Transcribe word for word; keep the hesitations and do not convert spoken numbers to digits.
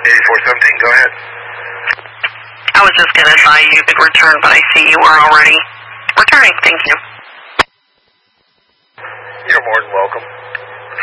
eighty-four seventeen, go ahead. I was just going to advise you could return, but I see you were already returning. Thank you.